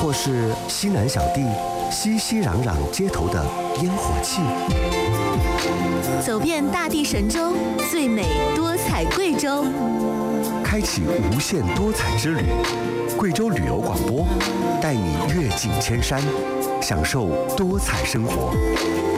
或是西南小地熙熙攘攘街头的烟火气， 走遍大地神州，最美多彩贵州， 开启无限多彩之旅。贵州旅游广播带你阅尽千山，享受多彩生活。